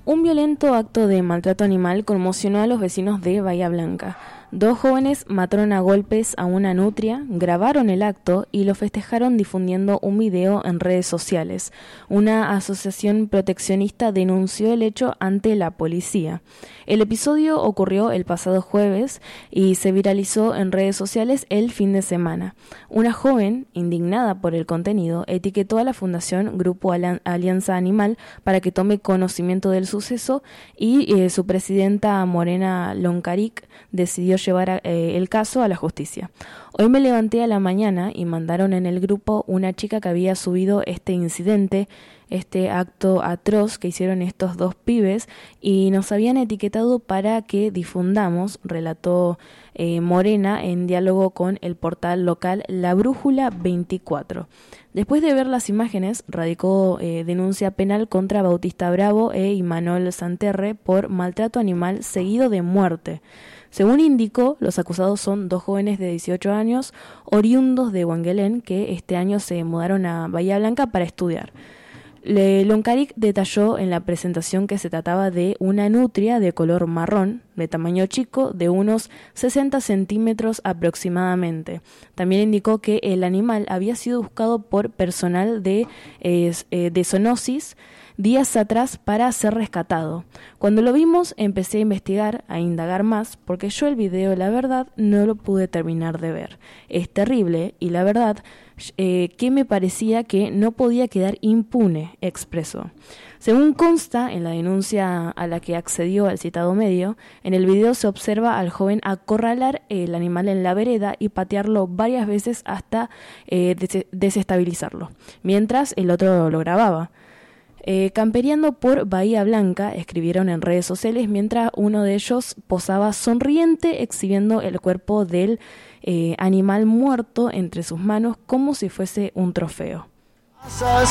Un violento acto de maltrato animal conmocionó a los vecinos de Bahía Blanca. 2 jóvenes mataron a golpes a una nutria, grabaron el acto y lo festejaron difundiendo un video en redes sociales. Una asociación proteccionista denunció el hecho ante la policía. El episodio ocurrió el pasado jueves y se viralizó en redes sociales el fin de semana. Una joven, indignada por el contenido, etiquetó a la Fundación Grupo Alianza Animal para que tome conocimiento del suceso y su presidenta Morena Loncaric decidió llevar el caso a la justicia. Hoy me levanté a la mañana y mandaron en el grupo una chica que había subido este incidente, este acto atroz que hicieron estos 2 pibes y nos habían etiquetado para que difundamos, relató Morena en diálogo con el portal local La Brújula 24. Después de ver las imágenes, radicó denuncia penal contra Bautista Bravo e Imanol Santerre por maltrato animal seguido de muerte. Según indicó, los acusados son 2 jóvenes de 18 años, oriundos de Huanguelén, que este año se mudaron a Bahía Blanca para estudiar. Loncaric detalló en la presentación que se trataba de una nutria de color marrón, de tamaño chico, de unos 60 centímetros aproximadamente. También indicó que el animal había sido buscado por personal de zoonosis días atrás para ser rescatado. Cuando lo vimos empecé a investigar, a indagar más, porque yo el video, la verdad, no lo pude terminar de ver. Es terrible y la verdad que me parecía que no podía quedar impune, expresó. Según consta en la denuncia a la que accedió al citado medio, en el video se observa al joven acorralar el animal en la vereda y patearlo varias veces hasta desestabilizarlo, mientras el otro lo grababa. Camperiando por Bahía Blanca, escribieron en redes sociales mientras uno de ellos posaba sonriente exhibiendo el cuerpo del animal muerto entre sus manos como si fuese un trofeo.